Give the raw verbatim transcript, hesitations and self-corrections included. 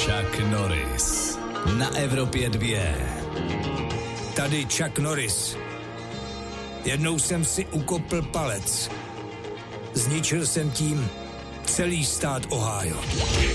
Chuck Norris na Evropě dvě. Tady Chuck Norris. Jednou jsem si ukopl palec. Zničil jsem tím celý stát Ohio.